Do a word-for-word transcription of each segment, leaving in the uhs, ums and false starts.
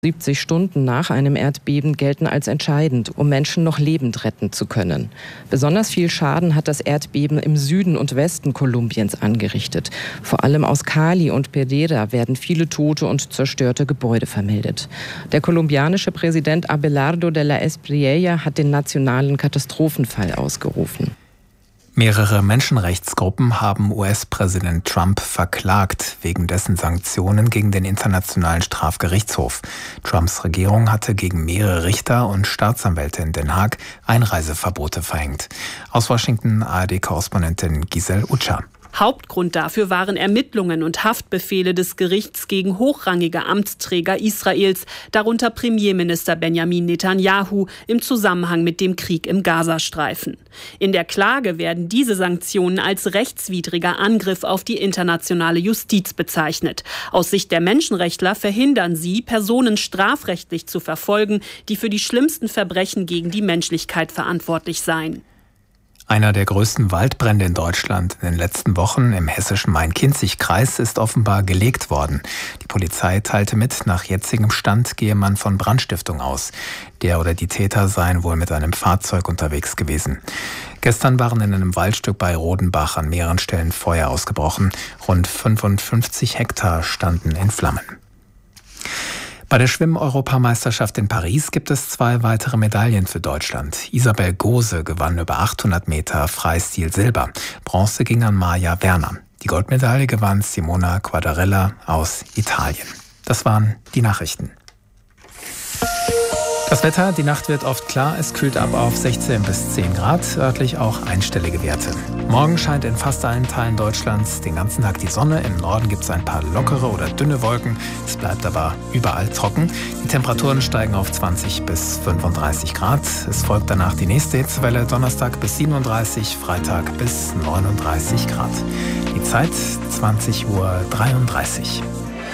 siebzig Stunden nach einem Erdbeben gelten als entscheidend, um Menschen noch lebend retten zu können. Besonders viel Schaden hat das Erdbeben im Süden und Westen Kolumbiens angerichtet. Vor allem aus Cali und Pereira werden viele tote und zerstörte Gebäude vermeldet. Der kolumbianische Präsident Abelardo de la Espriella hat den nationalen Katastrophenfall ausgerufen. Mehrere Menschenrechtsgruppen haben U S-Präsident Trump verklagt wegen dessen Sanktionen gegen den Internationalen Strafgerichtshof. Trumps Regierung hatte gegen mehrere Richter und Staatsanwälte in Den Haag Einreiseverbote verhängt. Aus Washington A R D-Korrespondentin Giselle Utscher. Hauptgrund dafür waren Ermittlungen und Haftbefehle des Gerichts gegen hochrangige Amtsträger Israels, darunter Premierminister Benjamin Netanyahu, im Zusammenhang mit dem Krieg im Gazastreifen. In der Klage werden diese Sanktionen als rechtswidriger Angriff auf die internationale Justiz bezeichnet. Aus Sicht der Menschenrechtler verhindern sie, Personen strafrechtlich zu verfolgen, die für die schlimmsten Verbrechen gegen die Menschlichkeit verantwortlich seien. Einer der größten Waldbrände in Deutschland in den letzten Wochen im hessischen Main-Kinzig-Kreis ist offenbar gelegt worden. Die Polizei teilte mit, nach jetzigem Stand gehe man von Brandstiftung aus. Der oder die Täter seien wohl mit einem Fahrzeug unterwegs gewesen. Gestern waren in einem Waldstück bei Rodenbach an mehreren Stellen Feuer ausgebrochen. Rund fünfundfünfzig Hektar standen in Flammen. Bei der Schwimm-Europameisterschaft in Paris gibt es zwei weitere Medaillen für Deutschland. Isabel Gose gewann über achthundert Meter Freistil Silber. Bronze ging an Maja Werner. Die Goldmedaille gewann Simona Quadarella aus Italien. Das waren die Nachrichten. Das Wetter, die Nacht wird oft klar, es kühlt ab auf sechzehn bis zehn Grad, örtlich auch einstellige Werte. Morgen scheint in fast allen Teilen Deutschlands den ganzen Tag die Sonne, im Norden gibt es ein paar lockere oder dünne Wolken, es bleibt aber überall trocken. Die Temperaturen steigen auf zwanzig bis fünfunddreißig Grad, es folgt danach die nächste Hitzewelle, Donnerstag bis siebenunddreißig, Freitag bis neununddreißig Grad. Die Zeit zwanzig Uhr dreiunddreißig.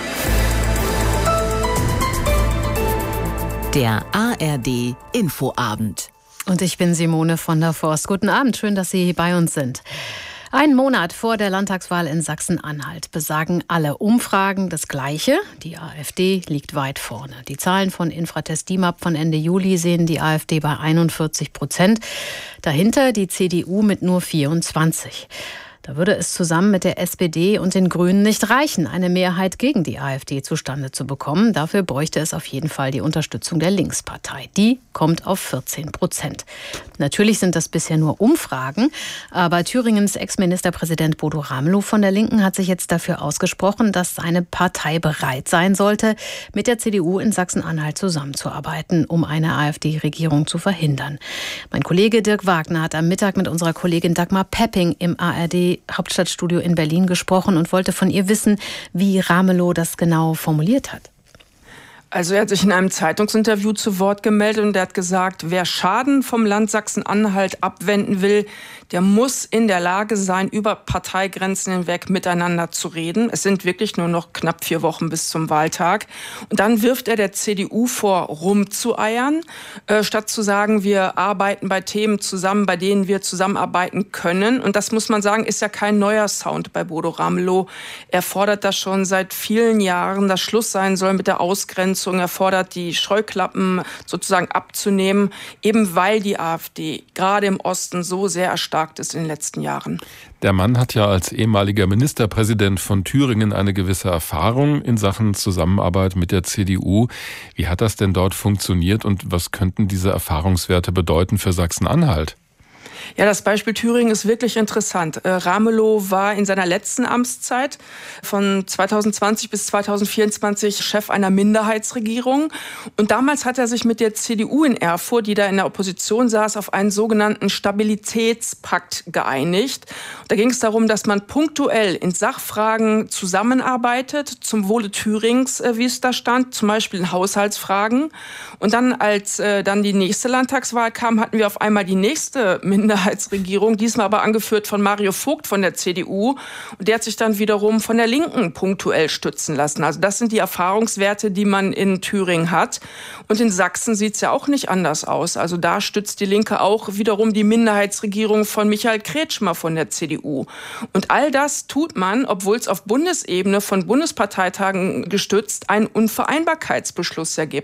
Der A R D Infoabend. Und ich bin Simone von der Forst. Guten Abend, schön, dass Sie bei uns sind. Ein Monat vor der Landtagswahl in Sachsen-Anhalt besagen alle Umfragen das Gleiche. Die AfD liegt weit vorne. Die Zahlen von Infratest DIMAP von Ende Juli sehen die AfD bei einundvierzig Prozent. Dahinter die C D U mit nur vierundzwanzig. Da würde es zusammen mit der S P D und den Grünen nicht reichen, eine Mehrheit gegen die AfD zustande zu bekommen. Dafür bräuchte es auf jeden Fall die Unterstützung der Linkspartei. Die kommt auf vierzehn Prozent. Natürlich sind das bisher nur Umfragen, aber Thüringens Ex-Ministerpräsident Bodo Ramelow von der Linken hat sich jetzt dafür ausgesprochen, dass seine Partei bereit sein sollte, mit der C D U in Sachsen-Anhalt zusammenzuarbeiten, um eine AfD-Regierung zu verhindern. Mein Kollege Dirk Wagner hat am Mittag mit unserer Kollegin Dagmar Pepping im A R D Hauptstadtstudio in Berlin gesprochen und wollte von ihr wissen, wie Ramelow das genau formuliert hat. Also er hat sich in einem Zeitungsinterview zu Wort gemeldet und er hat gesagt, wer Schaden vom Land Sachsen-Anhalt abwenden will, der muss in der Lage sein, über Parteigrenzen hinweg miteinander zu reden. Es sind wirklich nur noch knapp vier Wochen bis zum Wahltag. Und dann wirft er der C D U vor, rumzueiern, äh, statt zu sagen, wir arbeiten bei Themen zusammen, bei denen wir zusammenarbeiten können. Und das muss man sagen, ist ja kein neuer Sound bei Bodo Ramelow. Er fordert das schon seit vielen Jahren, dass Schluss sein soll mit der Ausgrenzung. Er fordert, die Scheuklappen sozusagen abzunehmen, eben weil die AfD gerade im Osten so sehr erstarkt ist in den letzten Jahren. Der Mann hat ja als ehemaliger Ministerpräsident von Thüringen eine gewisse Erfahrung in Sachen Zusammenarbeit mit der C D U. Wie hat das denn dort funktioniert und was könnten diese Erfahrungswerte bedeuten für Sachsen-Anhalt? Ja, das Beispiel Thüringen ist wirklich interessant. Äh, Ramelow war in seiner letzten Amtszeit von zweitausendzwanzig bis zweitausendvierundzwanzig Chef einer Minderheitsregierung. Und damals hat er sich mit der C D U in Erfurt, die da in der Opposition saß, auf einen sogenannten Stabilitätspakt geeinigt. Da ging es darum, dass man punktuell in Sachfragen zusammenarbeitet, zum Wohle Thürings, äh, wie es da stand, zum Beispiel in Haushaltsfragen. Und dann, als äh, dann die nächste Landtagswahl kam, hatten wir auf einmal die nächste Minderheitsregierung. Minderheitsregierung, diesmal aber angeführt von Mario Vogt von der C D U. Und der hat sich dann wiederum von der Linken punktuell stützen lassen. Also das sind die Erfahrungswerte, die man in Thüringen hat. Und in Sachsen sieht es ja auch nicht anders aus. Also da stützt die Linke auch wiederum die Minderheitsregierung von Michael Kretschmer von der C D U. Und all das tut man, obwohl es auf Bundesebene von Bundesparteitagen gestützt einen Unvereinbarkeitsbeschluss ergibt.